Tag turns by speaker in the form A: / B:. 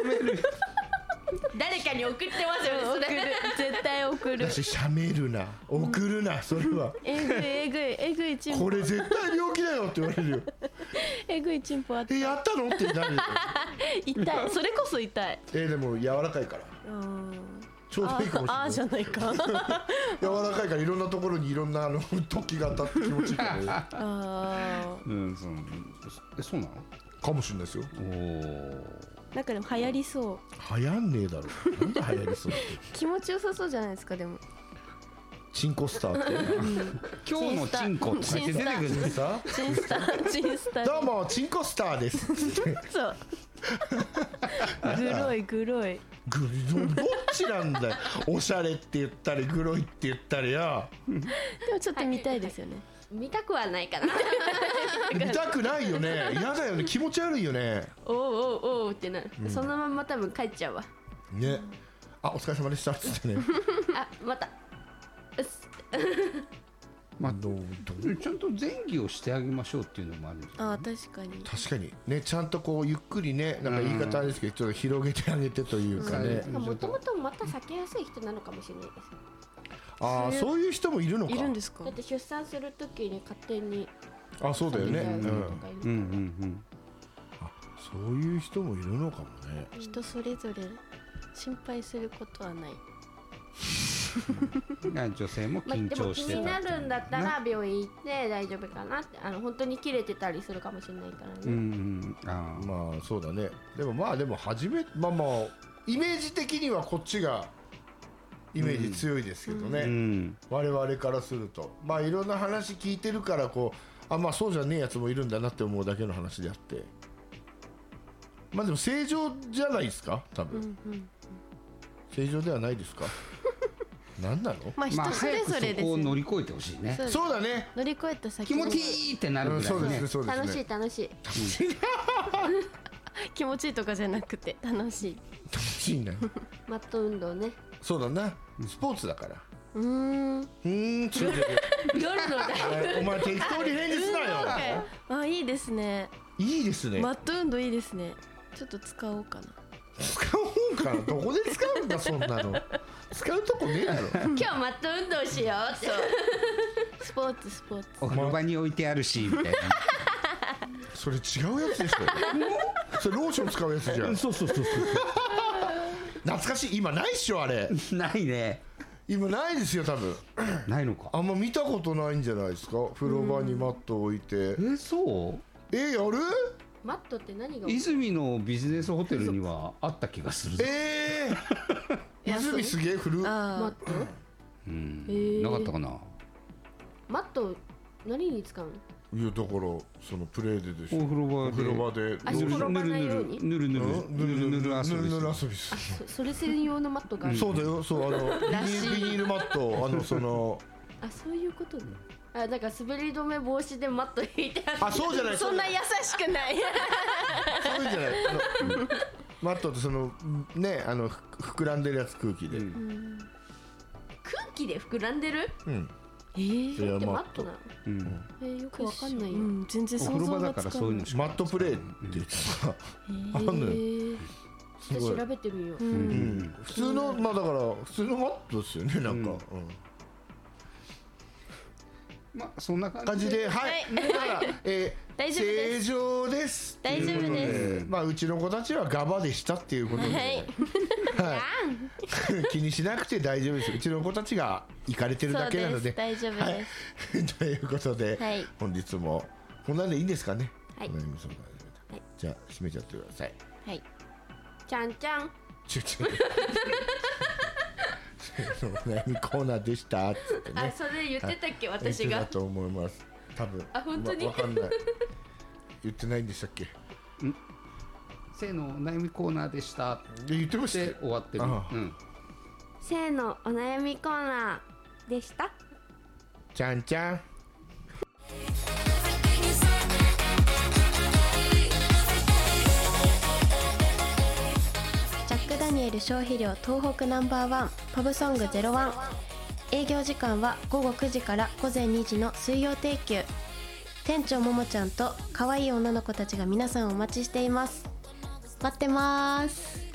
A: メル
B: 誰かに送ってますよねそれ。
C: 絶対送る。
D: 私しゃべるな送るな、それは
C: えぐいチンポ。
D: これ絶対病気だよって言われるよ。
C: えぐいチンポあった。
D: やったのってなるよ。
C: 痛い。それこそ痛い。
D: でも柔らかいからちょうどいいかもしれない。
C: あーじゃないか。
D: 柔らかいからいろんなところにいろんな突起が当たって気持ちいいからね。
C: あ
A: うんそうなの
D: かもしれないですよ。
A: おお
C: なんかでも流行りそう。
D: 流行んねえだろ。なんで流行りそうって。
C: 気持ちよさそうじゃないですか。でも
D: チンコスターって
A: 今日のチンコとか言って出てくるんです
D: さ
C: チンスタ
D: どうもチンコスターです
C: そうグロい
D: どっちなんだよ。おしゃれって言ったりグロいって言ったりや。
C: でもちょっと見たいですよね。
B: 見たくはないかな。
D: 見たくないよね。嫌だよね。気持ち悪いよね。
B: おうおうおうってなる、そのまま多分帰っちゃうわ。
D: ね。あ、お疲れ様でしたっつってね。
B: あ、またうっす
A: まあ
D: どう
A: ちゃんと前儀をしてあげましょうっていうのもあるんじゃない？
C: あー確かに。
D: 確かにね、ちゃんとこうゆっくりね、なんか言い方あれですけど、ちょっと広げてあげてというかね。
B: もともとまた避けやすい人なのかもしれないです。
D: ああ、そういう人もいるのか。
C: いるんですか
B: だっ。て出産するときに勝手に
D: あ、そうだよね。
B: 避けちゃう人とかいるから
D: そういう人もいるのかもね。
C: 人それぞれ心配することはない。
A: 女性も
B: まあ、
A: 緊
B: でも
A: 張してた
B: 気になるんだったら病院行って大丈夫かなって、本当に切れてたりするかもしれないからね、
A: あー
D: まあそうだね。でもまあまあイメージ的にはこっちがイメージ強いですけどね、我々からするとまあいろんな話聞いてるからこう、まあそうじゃねえやつもいるんだなって思うだけの話であって、まあでも正常じゃないですか多分、正常ではないですか何なの。
C: まあ人それぞれ
A: 早くそこを
C: ですよ。
A: 乗り越えてほしいね。
D: そうだね。
C: 乗り越えた先
A: 気持ち
C: い
A: いいってなるぐらい
D: そうです
A: ね
D: ね。そうですね。
B: 楽しい楽しい。
C: 気持ちいいとかじゃなくて楽しい。
D: 楽しいね。
B: マット運動ね。
D: そうだな。スポーツだから。
C: うーん。
D: ちょっと
B: 夜の大
D: お前適当に返事すなよ。
C: あ、いいですね。
D: いいですね。
C: マット運動いいですね。ちょっと使おうかな。
D: 使おうかな。どこで使うんだそんなの。使うとこねえだろ。
B: 今日マット運動しようって。
C: スポーツ
A: お風呂場に置いてあるしみたいな。
D: それ違うやつでしょ。それローション使うやつじゃん。
A: そう懐
D: かしい。今ないっしょあれ。
A: ないね。
D: 今ないですよ多分。
A: ないのか。
D: あんま見たことないんじゃないですか。風呂場にマット置いて。
A: そう
D: やる？
B: マットって何が
A: 泉のビジネスホテルにはあった気がする。
D: 泉すげえ古。
B: マット？
A: なかったかな。
B: マット何に使うの？
D: いやだからそのプレーででしょ。
A: お風呂場
B: で足転ばないように
A: ぬる遊び
D: です。
B: それ専用のマットがある。
D: そうだよ。そうビニールマットその。
B: そういうことね。だから滑り止め防止でマット引いてある。
D: そうじゃない。
C: そんな優しくない。
D: そういうんじゃない。マットってそのね膨らんでるやつ空気で。
B: 空気で膨らんでる？
D: それ
B: ってマットなの？よくわかんないよ。
C: 全然想像がつかない。
D: マットプレーって言ってさ、あんのよ。
B: 調べてみよう。
D: 普通のだから普通のマットですよねなんか。
A: まあそんな
D: 感じで、はい。だから正常です。
C: 大丈夫です。
D: まあうちの子たちはガバでしたっていうことで、気にしなくて大丈夫です。うちの子たちが行かれてるだけなので
C: 大丈夫です。
D: ということで本日もこんなんでいいんですかね。じゃあ締めちゃってください。
C: はい。
B: ちゃんちゃん。
D: 悩みコーナーでしたっつってね。
B: それ言ってたっけ私が。
D: 言ってたと思います。多分。
B: 本当に。
D: わかんない。言ってないんでしたっけ。
A: せーの悩みコーナーでした。
D: 言ってました。
A: 終わってる。
B: せーのお悩みコーナーでした。
D: ちゃんちゃん。
C: ジャック・ダニエル消費量東北ナンバーワンパブソング01。営業時間は午後9時から午前2時の水曜定休。店長ももちゃんと可愛い女の子たちが皆さんをお待ちしています。待ってます。